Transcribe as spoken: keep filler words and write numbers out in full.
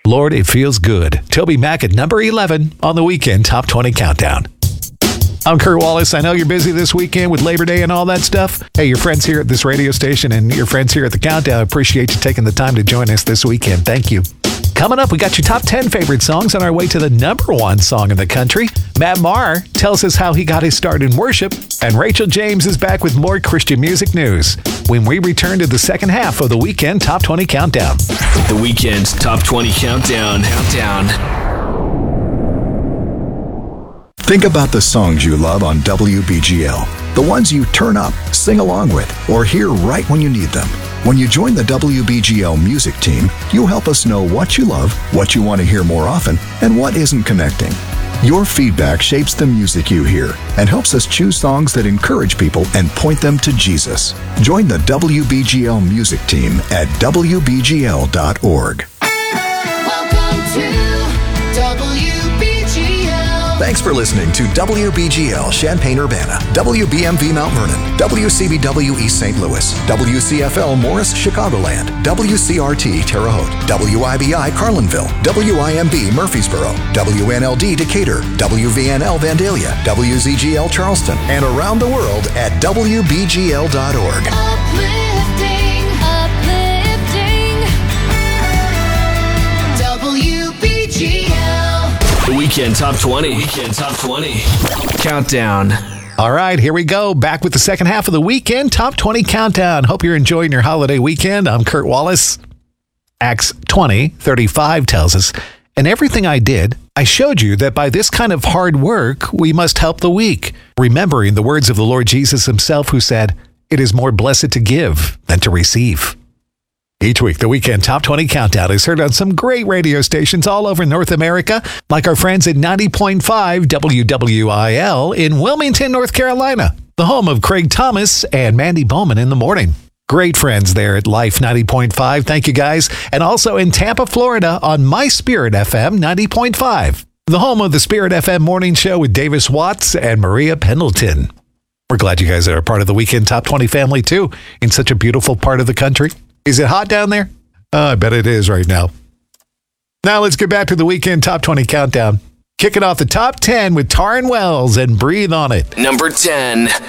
Lord, It Feels Good. Toby Mac at number eleven on the Weekend Top twenty Countdown. I'm Kurt Wallace. I know you're busy this weekend with Labor Day and all that stuff. Hey, your friends here at this radio station and your friends here at the Countdown, appreciate you taking the time to join us this weekend. Thank you. Coming up, we got your top ten favorite songs on our way to the number one song in the country. Matt Maher tells us how he got his start in worship. And Rachel James is back with more Christian music news when we return to the second half of the Weekend Top twenty Countdown. The Weekend Top twenty Countdown. Countdown. Think about the songs you love on W B G L. The ones you turn up, sing along with, or hear right when you need them. When you join the W B G L music team, you'll help us know what you love, what you want to hear more often, and what isn't connecting. Your feedback shapes the music you hear and helps us choose songs that encourage people and point them to Jesus. Join the W B G L music team at W B G L dot org. Welcome to W B G L. Thanks for listening to W B G L Champaign-Urbana, W B M V Mount Vernon, W C B W East Saint Louis, W C F L Morris Chicagoland, W C R T Terre Haute, W I B I Carlinville, W I M B Murfreesboro, W N L D Decatur, W V N L Vandalia, W Z G L Charleston, and around the world at W B G L dot org. Uplifting, uplifting. W B G L. The Weekend Top twenty. Weekend Top twenty. Countdown. All right, here we go. Back with the second half of the Weekend Top twenty Countdown. Hope you're enjoying your holiday weekend. I'm Kurt Wallace. Acts twenty thirty-five tells us, "In everything I did, I showed you that by this kind of hard work, we must help the weak, remembering the words of the Lord Jesus himself, who said, 'It is more blessed to give than to receive.'" Each week, the Weekend Top twenty Countdown is heard on some great radio stations all over North America, like our friends at ninety point five W W I L in Wilmington, North Carolina, the home of Craig Thomas and Mandy Bowman in the morning. Great friends there at Life ninety point five. Thank you, guys. And also in Tampa, Florida on My Spirit F M ninety point five, the home of the Spirit F M morning show with Davis Watts and Maria Pendleton. We're glad you guys are a part of the Weekend Top twenty family, too, in such a beautiful part of the country. Is it hot down there? Oh, I bet it is right now. Now let's get back to the Weekend Top twenty Countdown. Kicking off the top ten with Taryn Wells and Breathe on It. Number ten.